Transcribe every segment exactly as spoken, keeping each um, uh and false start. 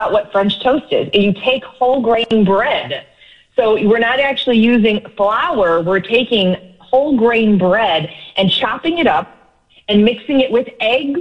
about what French toast is. You take whole grain bread. So we're not actually using flour. We're taking whole grain bread and chopping it up and mixing it with eggs,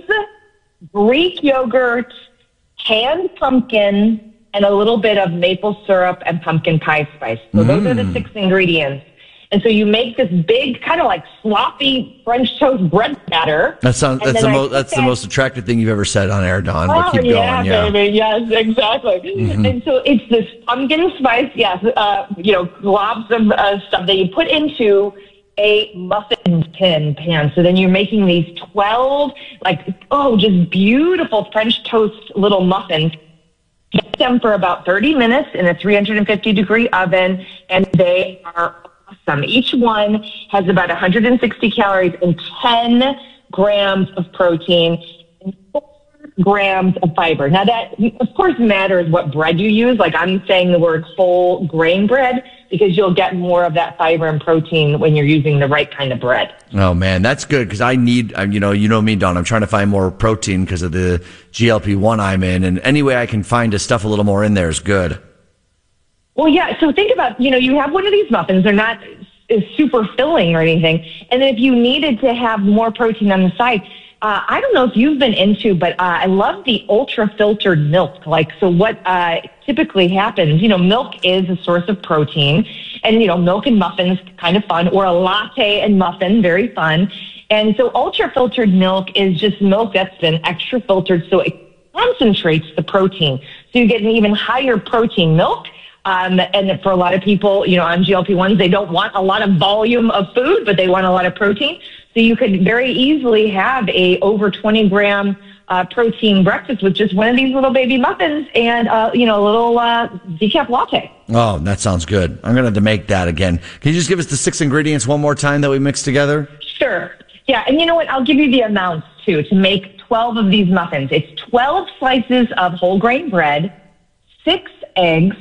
Greek yogurt, canned pumpkin, and a little bit of maple syrup and pumpkin pie spice. So mm. those are the six ingredients. And so you make this big, kind of like sloppy French toast bread batter. That sounds. That's the most. That's that, the most attractive thing you've ever said on air, Dawn. But oh, keep yeah, going. Yeah, baby. Yes, exactly. Mm-hmm. And so it's this pumpkin spice. Yes, uh, you know, globs of uh, stuff that you put into a muffin tin pan. So then you're making these twelve, like, oh, just beautiful French toast little muffins. Get them for about thirty minutes in a three hundred fifty degree oven, and they are awesome. Each one has about one hundred sixty calories and ten grams of protein and four grams of fiber. Now that, of course, matters what bread you use. Like I'm saying the word whole grain bread because you'll get more of that fiber and protein when you're using the right kind of bread. Oh, man, that's good because I need, you know, you know me, Dawn, I'm trying to find more protein because of the G L P one I'm in, and any way I can find to stuff a little more in there is good. Well, yeah, so think about, you know, you have one of these muffins. They're not is super filling or anything. And then if you needed to have more protein on the side, uh, I don't know if you've been into, but uh, I love the ultra-filtered milk. Like, so what uh, typically happens, you know, milk is a source of protein. And, you know, milk and muffins, kind of fun. Or a latte and muffin, very fun. And so ultra-filtered milk is just milk that's been extra filtered, so it concentrates the protein. So you get an even higher protein milk. Um, and for a lot of people, you know, on G L P ones, they don't want a lot of volume of food, but they want a lot of protein. So you could very easily have a over twenty gram uh, protein breakfast with just one of these little baby muffins and, uh, you know, a little uh, decaf latte. Oh, that sounds good. I'm going to have to make that again. Can you just give us the six ingredients one more time that we mix together? Sure. Yeah. And you know what? I'll give you the amounts, too, to make twelve of these muffins. It's twelve slices of whole grain bread, six eggs,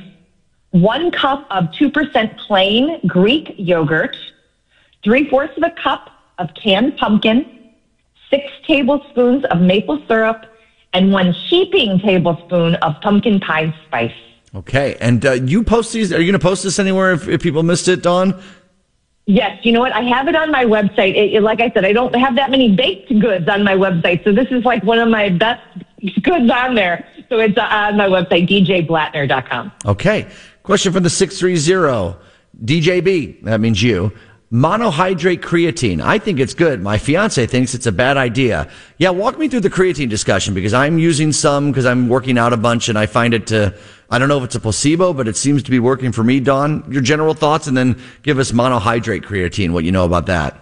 one cup of two percent plain Greek yogurt, three-fourths of a cup of canned pumpkin, six tablespoons of maple syrup, and one heaping tablespoon of pumpkin pie spice. Okay. And uh, you post these? Are you going to post this anywhere if, if people missed it, Dawn? Yes. You know what? I have it on my website. It, it, like I said, I don't have that many baked goods on my website, so this is like one of my best goods on there. So it's uh, on my website, d j blattner dot com. Okay. Question from the six three zero. D J B, that means you. Monohydrate creatine. I think it's good. My fiance thinks it's a bad idea. Yeah, walk me through the creatine discussion because I'm using some because I'm working out a bunch and I find it to, I don't know if it's a placebo, but it seems to be working for me. Dawn, your general thoughts, and then give us monohydrate creatine, what you know about that.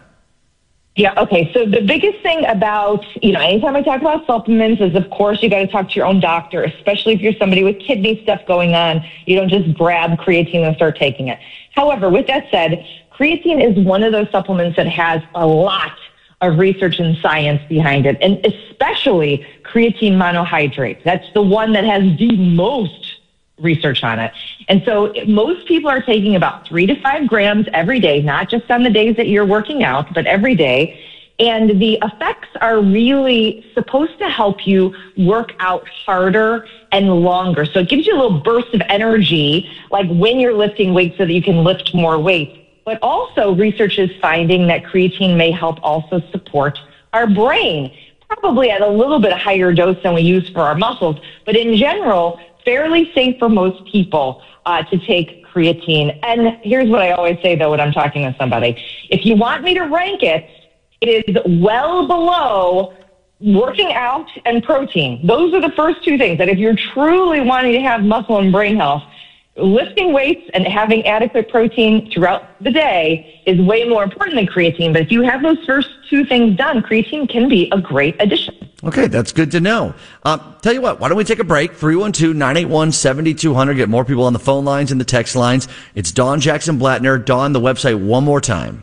Yeah, okay. So the biggest thing about, you know, anytime I talk about supplements is, of course, you got to talk to your own doctor, especially if you're somebody with kidney stuff going on. You don't just grab creatine and start taking it. However, with that said, creatine is one of those supplements that has a lot of research and science behind it, and especially creatine monohydrate. That's the one that has the most research on it. And so most people are taking about three to five grams every day, not just on the days that you're working out, but every day. And the effects are really supposed to help you work out harder and longer. So it gives you a little burst of energy, like when you're lifting weights so that you can lift more weight. But also research is finding that creatine may help also support our brain, probably at a little bit higher dose than we use for our muscles. But in general, fairly safe for most people uh, to take creatine. And here's what I always say, though, when I'm talking to somebody. If you want me to rank it, it is well below working out and protein. Those are the first two things that if you're truly wanting to have muscle and brain health, lifting weights and having adequate protein throughout the day is way more important than creatine. But if you have those first two things done, creatine can be a great addition. Okay, that's good to know. Um, tell you what, why don't we take a break? three one two, nine eight one, seven two zero zero. Get more people on the phone lines and the text lines. It's Dawn Jackson Blattner. Dawn, the website one more time.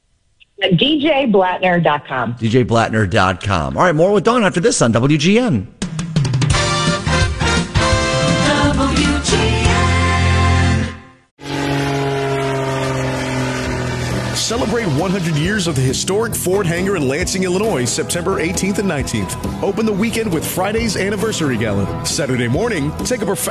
d j blattner dot com. d j blattner dot com. All right, more with Dawn after this on W G N. Celebrate Celebrate one hundred years of the historic Ford hangar in Lansing, Illinois, September eighteenth and nineteenth. Open the weekend with Friday's Anniversary Gala. Saturday morning, take a professional